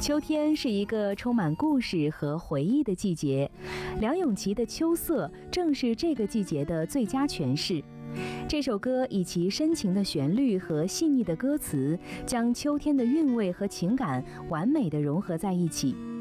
秋天是一个充满故事和回忆的季节，梁咏琪的《秋色》正是这个季节的最佳诠释。这首歌以其深情的旋律和细腻的歌词，将秋天的韵味和情感完美地融合在一起。